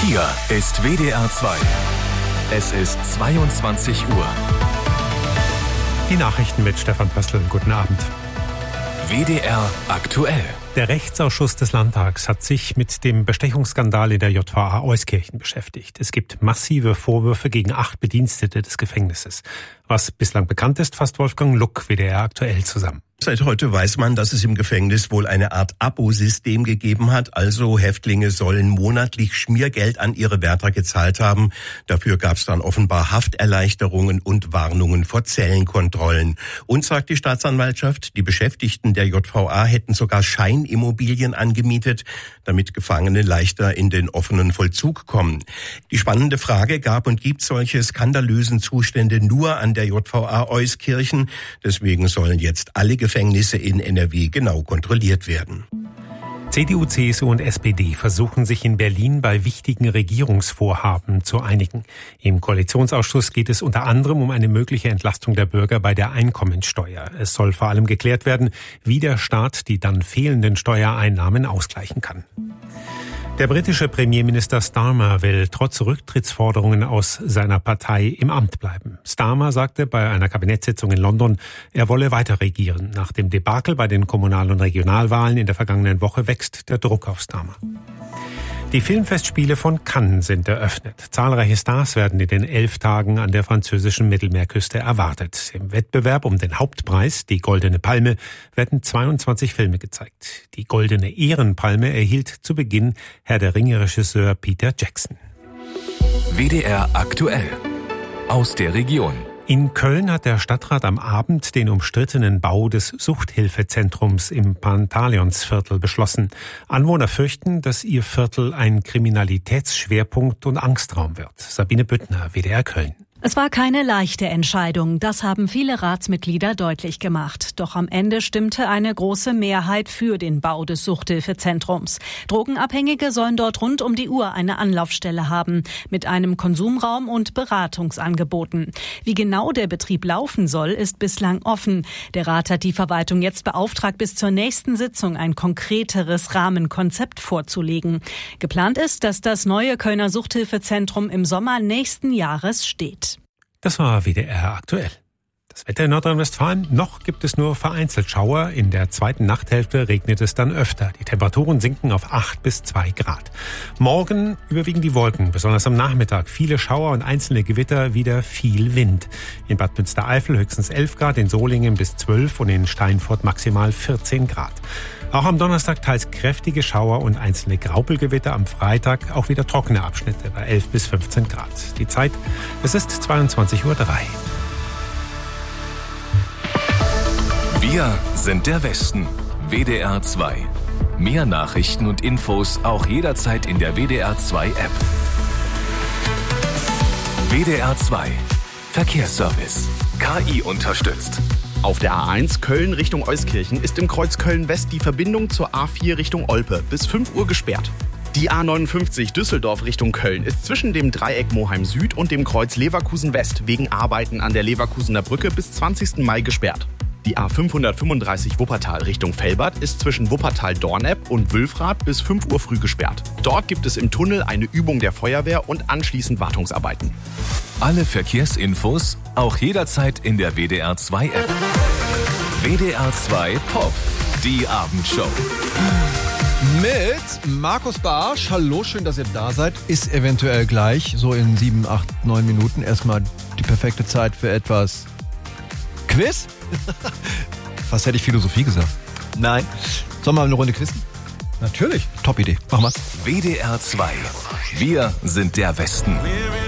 Hier ist WDR 2. Es ist 22 Uhr. Die Nachrichten mit Stefan Pöstl. Guten Abend. WDR aktuell. Der Rechtsausschuss des Landtags hat sich mit dem Bestechungsskandal in der JVA Euskirchen beschäftigt. Es gibt massive Vorwürfe gegen 8 Bedienstete des Gefängnisses. Was bislang bekannt ist, fasst Wolfgang Luck WDR aktuell zusammen. Seit heute weiß man, dass es im Gefängnis wohl eine Art Abosystem gegeben hat. Also Häftlinge sollen monatlich Schmiergeld an ihre Wärter gezahlt haben. Dafür gab es dann offenbar Hafterleichterungen und Warnungen vor Zellenkontrollen. Und sagt die Staatsanwaltschaft, die Beschäftigten der JVA hätten sogar Scheinimmobilien angemietet, damit Gefangene leichter in den offenen Vollzug kommen. Die spannende Frage: Gab und gibt solche skandalösen Zustände nur an der JVA Euskirchen? Deswegen sollen jetzt alle Gefängnisse in NRW genau kontrolliert werden. CDU, CSU und SPD versuchen sich in Berlin bei wichtigen Regierungsvorhaben zu einigen. Im Koalitionsausschuss geht es unter anderem um eine mögliche Entlastung der Bürger bei der Einkommensteuer. Es soll vor allem geklärt werden, wie der Staat die dann fehlenden Steuereinnahmen ausgleichen kann. Der britische Premierminister Starmer will trotz Rücktrittsforderungen aus seiner Partei im Amt bleiben. Starmer sagte bei einer Kabinettssitzung in London, er wolle weiter regieren. Nach dem Debakel bei den Kommunal- und Regionalwahlen in der vergangenen Woche wächst der Druck auf Starmer. Die Filmfestspiele von Cannes sind eröffnet. Zahlreiche Stars werden in den 11 Tagen an der französischen Mittelmeerküste erwartet. Im Wettbewerb um den Hauptpreis, die Goldene Palme, werden 22 Filme gezeigt. Die Goldene Ehrenpalme erhielt zu Beginn Herr der Ringe-Regisseur Peter Jackson. WDR aktuell. Aus der Region. In Köln hat der Stadtrat am Abend den umstrittenen Bau des Suchthilfezentrums im Pantaleonsviertel beschlossen. Anwohner fürchten, dass ihr Viertel ein Kriminalitätsschwerpunkt und Angstraum wird. Sabine Büttner, WDR Köln. Es war keine leichte Entscheidung, das haben viele Ratsmitglieder deutlich gemacht. Doch am Ende stimmte eine große Mehrheit für den Bau des Suchthilfezentrums. Drogenabhängige sollen dort rund um die Uhr eine Anlaufstelle haben, mit einem Konsumraum und Beratungsangeboten. Wie genau der Betrieb laufen soll, ist bislang offen. Der Rat hat die Verwaltung jetzt beauftragt, bis zur nächsten Sitzung ein konkreteres Rahmenkonzept vorzulegen. Geplant ist, dass das neue Kölner Suchthilfezentrum im Sommer nächsten Jahres steht. Das war WDR aktuell. Das Wetter in Nordrhein-Westfalen: noch gibt es nur vereinzelt Schauer. In der zweiten Nachthälfte regnet es dann öfter. Die Temperaturen sinken auf 8 bis 2 Grad. Morgen überwiegen die Wolken, besonders am Nachmittag. Viele Schauer und einzelne Gewitter, wieder viel Wind. In Bad Münstereifel höchstens 11 Grad, in Solingen bis 12 und in Steinfurt maximal 14 Grad. Auch am Donnerstag teils kräftige Schauer und einzelne Graupelgewitter. Am Freitag auch wieder trockene Abschnitte bei 11 bis 15 Grad. Die Zeit: es ist 22:03 Uhr. Wir sind der Westen. WDR 2. Mehr Nachrichten und Infos auch jederzeit in der WDR 2 App. WDR 2. Verkehrsservice. KI unterstützt. Auf der A1 Köln Richtung Euskirchen ist im Kreuz Köln-West die Verbindung zur A4 Richtung Olpe bis 5 Uhr gesperrt. Die A59 Düsseldorf Richtung Köln ist zwischen dem Dreieck Moheim Süd und dem Kreuz Leverkusen West wegen Arbeiten an der Leverkusener Brücke bis 20. Mai gesperrt. Die A535 Wuppertal Richtung Velbert ist zwischen Wuppertal-Dornepp und Wülfrath bis 5 Uhr früh gesperrt. Dort gibt es im Tunnel eine Übung der Feuerwehr und anschließend Wartungsarbeiten. Alle Verkehrsinfos auch jederzeit in der WDR 2 App. WDR 2 Pop, die Abendshow. Mit Markus Barsch. Hallo, schön, dass ihr da seid. Ist eventuell gleich, so in 7, 8, 9 Minuten, erstmal die perfekte Zeit für etwas Quiz. Fast hätte ich Philosophie gesagt. Nein. Sollen wir eine Runde quizzen? Natürlich. Top Idee. Machen wir. WDR 2. Wir sind der Westen.